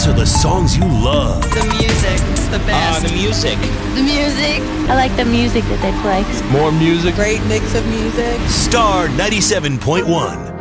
These are the songs you love. The music, it's the best. The music. The music. I like the music that they play. More music. Great mix of music. Star 97.1.